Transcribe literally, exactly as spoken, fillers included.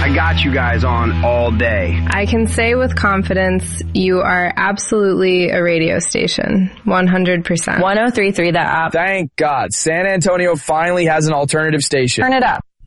I got you guys on all day. I can say with confidence, you are absolutely a radio station. one hundred percent. one oh three point three, that app. Thank God. San Antonio finally has an alternative station. Turn it up.